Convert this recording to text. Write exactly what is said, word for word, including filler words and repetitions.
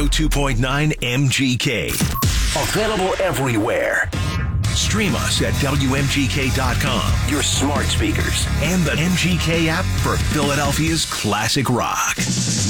oh two point nine M G K. Available everywhere. Stream us at W M G K dot com, your smart speakers, and the M G K app for Philadelphia's classic rock.